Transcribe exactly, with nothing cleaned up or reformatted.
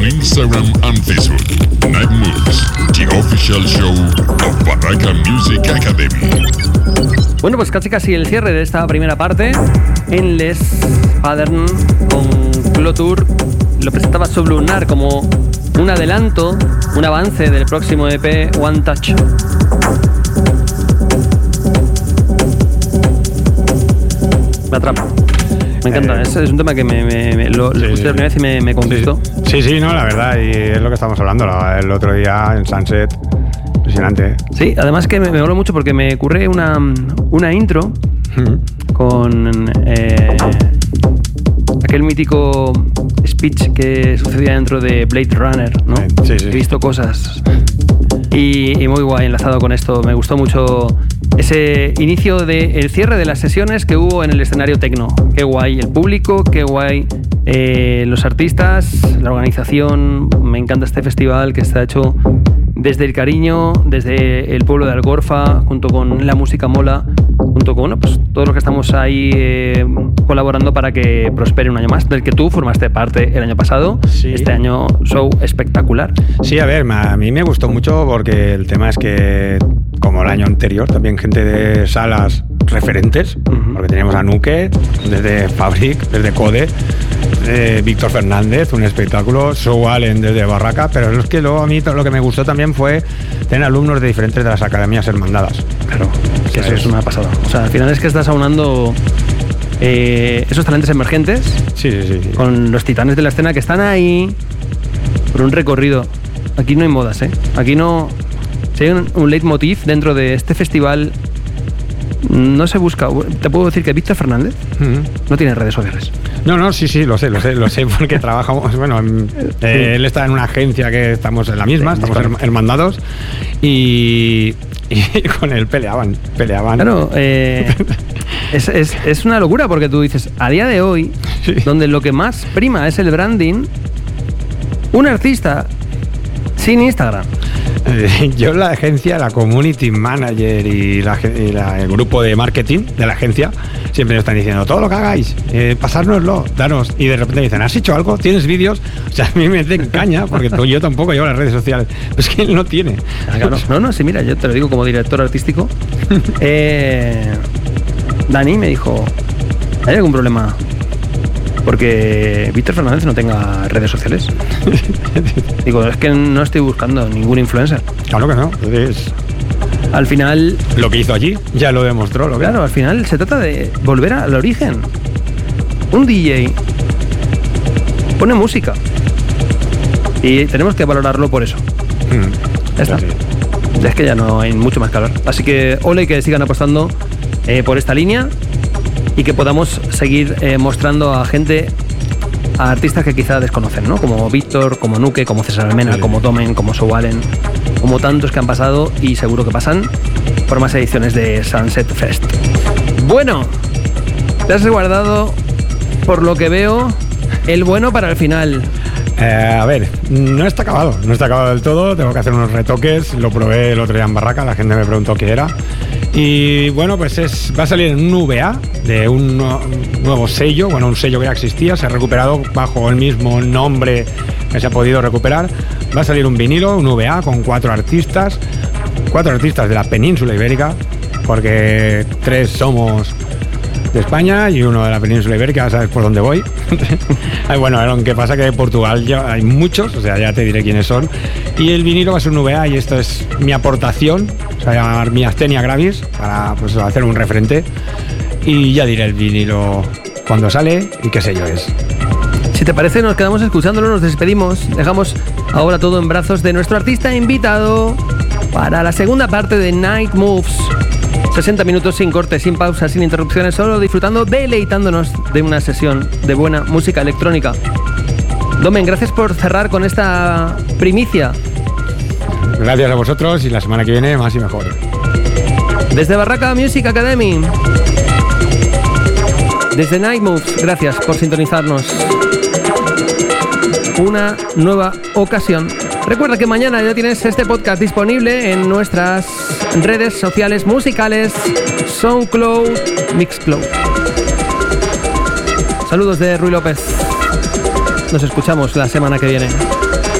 on Instagram and Facebook. Night Moves, the official show of Barraca Music Academy. Bueno, pues casi casi el cierre de esta primera parte. Endless Pattern con Cloture lo presentaba Sublunar como un adelanto, un avance del próximo E P One Touch. Me atrapa. Me encanta, eh, es, es un tema que me, me, me lo, sí, lo escuché la primera vez y me, me conquistó. Sí, sí, no, la verdad, y es lo que estamos hablando el otro día en Sunset. Impresionante. Sí, además que me, me mola mucho porque me ocurre una, una intro mm. con eh, aquel mítico speech que sucedía dentro de Blade Runner, ¿no? Sí, sí. He visto cosas y, y muy guay enlazado con esto. Me gustó mucho ese inicio del cierre de las sesiones que hubo en el escenario techno. Qué guay el público, qué guay eh, los artistas, la organización. Me encanta este festival que está hecho desde el cariño, desde el pueblo de Algorfa, junto con La Música Mola, junto con bueno, pues, todos los que estamos ahí eh, colaborando para que prospere un año más, del que tú formaste parte el año pasado. Sí. Este año, show espectacular. Sí, a ver, a mí me gustó mucho porque el tema es que, como el año anterior, también gente de salas referentes, uh-huh. porque teníamos a Nuke, desde Fabric, desde Code, eh, Víctor Fernández, un espectáculo, Show Allen desde Barraca, pero es que luego a mí lo que me gustó también fue tener alumnos de diferentes de las academias hermandadas. Claro, que eso es una pasada. O sea, al final es que estás aunando eh, esos talentos emergentes sí, sí, sí, sí. con los titanes de la escena que están ahí por un recorrido. Aquí no hay modas, ¿eh? Aquí no... Si hay un, un leitmotiv dentro de este festival, no se busca. Te puedo decir que Víctor Fernández uh-huh. no tiene redes sociales. No, no, sí, sí, lo sé, lo sé, lo sé porque trabajamos, bueno, en, eh, él está en una agencia que estamos en la misma, sí, estamos hermandados y, y con él peleaban, peleaban. Claro, eh, es, es, es una locura porque tú dices, a día de hoy, sí. donde lo que más prima es el branding, un artista sin Instagram. Yo en la agencia, la community manager y, la, y la, el grupo de marketing de la agencia siempre nos están diciendo todo lo que hagáis, eh, pasárnoslo, danos, y de repente dicen, ¿has hecho algo? ¿Tienes vídeos? O sea, a mí me den caña porque yo tampoco llevo las redes sociales, pero es que él no tiene. No, no, no, sí, mira, yo te lo digo como director artístico. eh, Dani me dijo, ¿hay algún problema porque Víctor Fernández no tenga redes sociales? Digo, es que no estoy buscando ningún influencer. Claro que no. Es... Al final... Lo que hizo allí ya lo demostró. Lo que... Claro, al final se trata de volver al origen. Un D J pone música y tenemos que valorarlo por eso. Mm, ya está. Sí. Es que ya no hay mucho más calor. Así que ole que sigan apostando eh, por esta línea y que podamos seguir eh, mostrando a gente, a artistas que quizá desconocen, ¿no? Como Víctor, como Nuke, como César Almena, sí. como Domen, como Show Allen, como tantos que han pasado y seguro que pasan por más ediciones de Sunset Fest. Bueno, te has guardado, por lo que veo, el bueno para el final. Eh, a ver, no está acabado, no está acabado del todo, tengo que hacer unos retoques, lo probé el otro día en Barraca, la gente me preguntó qué era. Y bueno, pues es, va a salir en un V A de un, un nuevo sello, bueno, un sello que ya existía, se ha recuperado bajo el mismo nombre que se ha podido recuperar. Va a salir un vinilo, un V A con cuatro artistas, cuatro artistas de la península ibérica, porque tres somos de España y uno de la península ibérica, sabes por dónde voy. Bueno, aunque pasa que de Portugal ya hay muchos, o sea, ya te diré quiénes son. Y el vinilo va a ser un V A y esto es mi aportación, se va a llamar mi Asthenia Gravis, para pues, hacer un referente. Y ya diré el vinilo cuando sale y qué sello es. Si te parece, nos quedamos escuchándolo, nos despedimos. Dejamos ahora todo en brazos de nuestro artista invitado para la segunda parte de Night Moves. sesenta minutos sin cortes, sin pausas, sin interrupciones, solo disfrutando, deleitándonos de una sesión de buena música electrónica. Domen, gracias por cerrar con esta primicia. Gracias a vosotros y la semana que viene más y mejor. Desde Barraca Music Academy, desde Night Moves, gracias por sintonizarnos. Una nueva ocasión. Recuerda que mañana ya tienes este podcast disponible en nuestras redes sociales musicales, SoundCloud, Mixcloud. Saludos de Rui López. Nos escuchamos la semana que viene.